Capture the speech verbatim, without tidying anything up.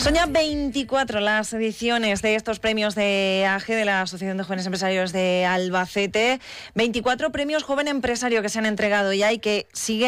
Son ya veinticuatro las ediciones de estos premios de A G E, de la Asociación de Jóvenes Empresarios de Albacete. veinticuatro premios Joven Empresario que se han entregado ya y que siguen